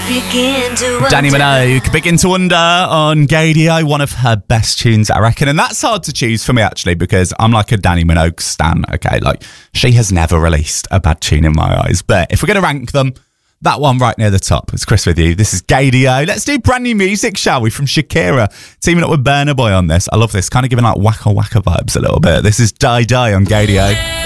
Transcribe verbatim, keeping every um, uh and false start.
Begin to Danny Minogue, Begin to Wonder on Gadio, one of her best tunes, I reckon. And that's hard to choose for me, actually, because I'm like a Danny Minogue stan, okay? Like, she has never released a bad tune in my eyes. But if we're going to rank them, that one right near the top. It's Chris with you. This is Gadio. Let's do brand new music, shall we? From Shakira, teaming up with Burna Boy on this. I love this. Kind of giving like Waka Waka vibes a little bit. This is Die Die on Gadio.